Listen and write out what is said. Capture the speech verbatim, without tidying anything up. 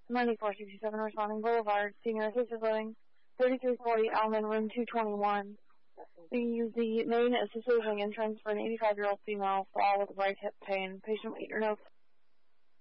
ninety-four sixty-seven Responding Boulevard, Senior Assisted Living, thirty-three forty Alman, room two twenty-one. We use the main assisted living entrance for an eighty-five-year-old female fall with right hip pain. Patient, your notes.